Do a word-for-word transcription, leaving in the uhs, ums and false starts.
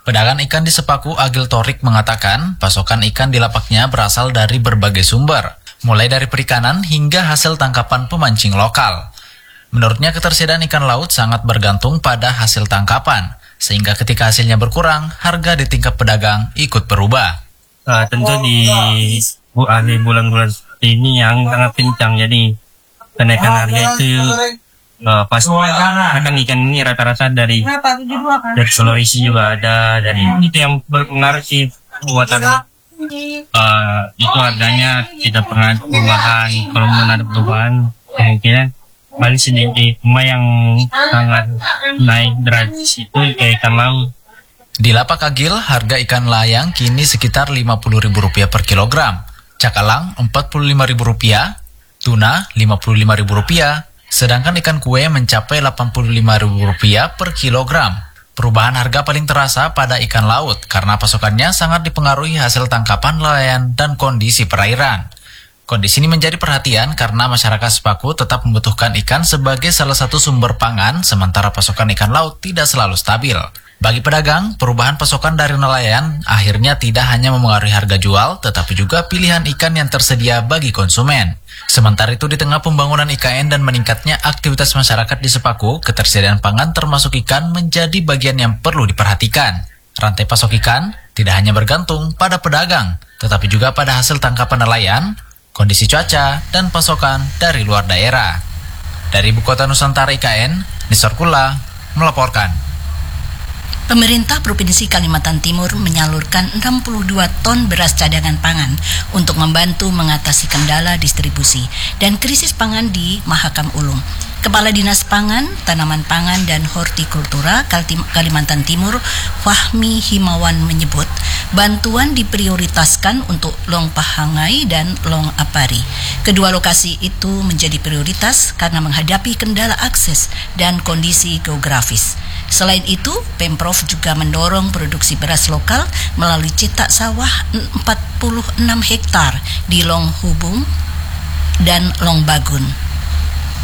Pedagang ikan di Sepaku, Agil Torik, mengatakan pasokan ikan di lapaknya berasal dari berbagai sumber, mulai dari perikanan hingga hasil tangkapan pemancing lokal. Menurutnya ketersediaan ikan laut sangat bergantung pada hasil tangkapan, sehingga ketika hasilnya berkurang, harga di tingkat pedagang ikut berubah. Uh, tentu di bu akhir bulan-bulan seperti ini yang sangat kencang, jadi kenaikan harga itu uh, pas akan ikan ini rata-rata dari dari Sulawesi juga ada, dari itu yang berpengaruh sih buatan uh, itu harganya tidak pernah perubahan. Kalau mau ada perubahan kemungkinan paling sedikit, cuma yang sangat naik drastis itu kayak ikan laut. Di lapak Agil, harga ikan layang kini sekitar lima puluh ribu rupiah per kilogram, cakalang empat puluh lima ribu rupiah, tuna lima puluh lima ribu rupiah, sedangkan ikan kue mencapai delapan puluh lima ribu rupiah per kilogram. Perubahan harga paling terasa pada ikan laut karena pasokannya sangat dipengaruhi hasil tangkapan nelayan dan kondisi perairan. Kondisi ini menjadi perhatian karena masyarakat Sepaku tetap membutuhkan ikan sebagai salah satu sumber pangan, sementara pasokan ikan laut tidak selalu stabil. Bagi pedagang, perubahan pasokan dari nelayan akhirnya tidak hanya memengaruhi harga jual, tetapi juga pilihan ikan yang tersedia bagi konsumen. Sementara itu, di tengah pembangunan I K N dan meningkatnya aktivitas masyarakat di Sepaku, ketersediaan pangan termasuk ikan menjadi bagian yang perlu diperhatikan. Rantai pasok ikan tidak hanya bergantung pada pedagang, tetapi juga pada hasil tangkapan nelayan, kondisi cuaca, dan pasokan dari luar daerah. Dari Ibu Kota Nusantara I K N, Nisor Kula melaporkan. Pemerintah Provinsi Kalimantan Timur menyalurkan enam puluh dua ton beras cadangan pangan untuk membantu mengatasi kendala distribusi dan krisis pangan di Mahakam Ulung. Kepala Dinas Pangan, Tanaman Pangan dan Hortikultura Kalimantan Timur, Fahmi Himawan menyebut, bantuan diprioritaskan untuk Long Pahangai dan Long Apari. Kedua lokasi itu menjadi prioritas karena menghadapi kendala akses dan kondisi geografis. Selain itu, Pemprov juga mendorong produksi beras lokal melalui cetak sawah empat puluh enam hektar di Long Hubung dan Long Bagun.